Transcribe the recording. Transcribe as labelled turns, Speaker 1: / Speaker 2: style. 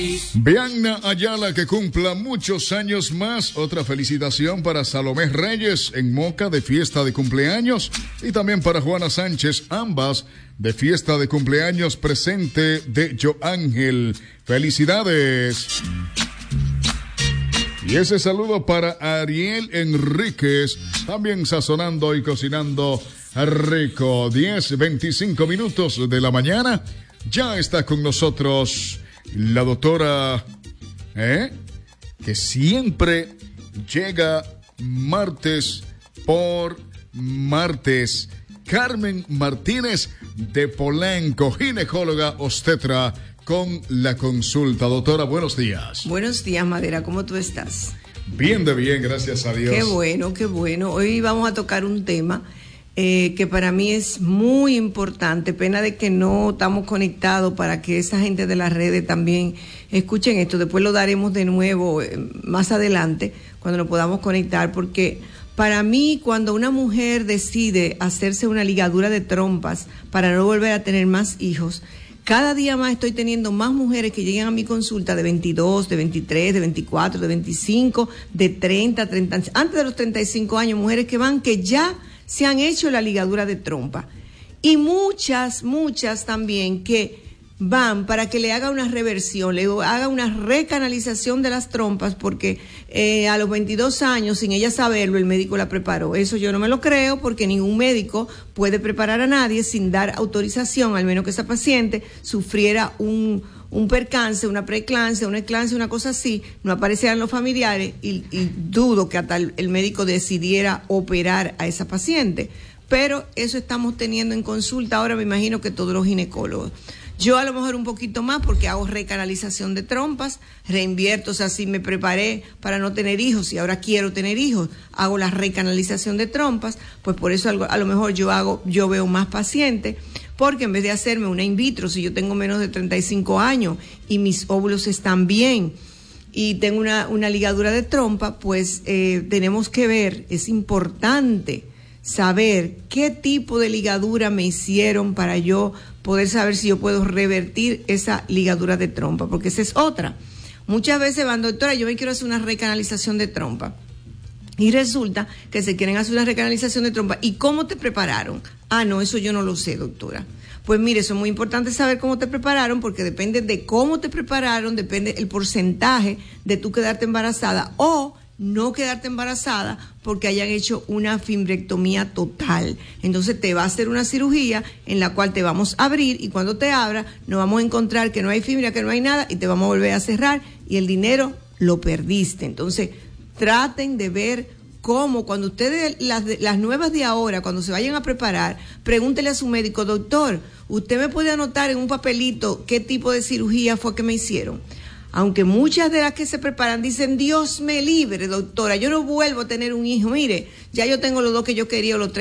Speaker 1: Bianna Ayala, que cumpla muchos años más. Otra felicitación para Salomé Reyes en Moca, de fiesta de cumpleaños. Y también para Juana Sánchez, ambas de fiesta de cumpleaños, presente de Joángel. Felicidades. Y ese saludo para Ariel Enríquez, también sazonando y cocinando rico. 10:25 minutos de la mañana. Ya está con nosotros la doctora, que siempre llega martes por martes. Carmen Martínez de Polanco, ginecóloga obstetra, con la consulta. Doctora, buenos días.
Speaker 2: Buenos días, Madera, ¿cómo tú estás?
Speaker 1: Bien de bien, gracias a Dios.
Speaker 2: Qué bueno, qué bueno. Hoy vamos a tocar un tema que para mí es muy importante. Pena de que no estamos conectados para que esa gente de las redes también escuchen esto. Después lo daremos de nuevo más adelante, cuando nos podamos conectar, porque para mí, cuando una mujer decide hacerse una ligadura de trompas para no volver a tener más hijos, cada día más estoy teniendo más mujeres que llegan a mi consulta de 22, de 23, de 24, de 25, de 30, antes de los 35 años, mujeres que van que ya se han hecho la ligadura de trompa. Y muchas también que van para que le haga una reversión, le haga una recanalización de las trompas, porque a los 22 años, sin ella saberlo, el médico la preparó. Eso yo no me lo creo, porque ningún médico puede preparar a nadie sin dar autorización, al menos que esa paciente sufriera un percance, una preeclampsia, una eclampsia, una cosa así, no aparecieran los familiares y dudo que hasta el médico decidiera operar a esa paciente. Pero eso estamos teniendo en consulta ahora, me imagino que todos los ginecólogos. Yo a lo mejor un poquito más porque hago recanalización de trompas, reinvierto, o sea, si me preparé para no tener hijos y ahora quiero tener hijos, hago la recanalización de trompas, pues por eso a lo mejor yo veo más pacientes, porque en vez de hacerme una in vitro, si yo tengo menos de 35 años y mis óvulos están bien y tengo una ligadura de trompa, pues tenemos que ver, es importante saber qué tipo de ligadura me hicieron para yo poder saber si yo puedo revertir esa ligadura de trompa, porque esa es otra. Muchas veces van, doctora, yo me quiero hacer una recanalización de trompa. Y resulta que se quieren hacer una recanalización de trompa. ¿Y cómo te prepararon? Ah, no, eso yo no lo sé, doctora. Pues mire, eso es muy importante saber cómo te prepararon, porque depende de cómo te prepararon, depende el porcentaje de tú quedarte embarazada o no quedarte embarazada porque hayan hecho una fimbrectomía total. Entonces te va a hacer una cirugía en la cual te vamos a abrir, y cuando te abra nos vamos a encontrar que no hay fibra, que no hay nada, y te vamos a volver a cerrar y el dinero lo perdiste. Entonces traten de ver cómo, cuando ustedes, las nuevas de ahora, cuando se vayan a preparar, pregúntele a su médico: doctor, ¿usted me puede anotar en un papelito qué tipo de cirugía fue que me hicieron? Aunque muchas de las que se preparan dicen: Dios me libre, doctora, yo no vuelvo a tener un hijo. Mire, ya yo tengo los 2 que yo quería, o los 3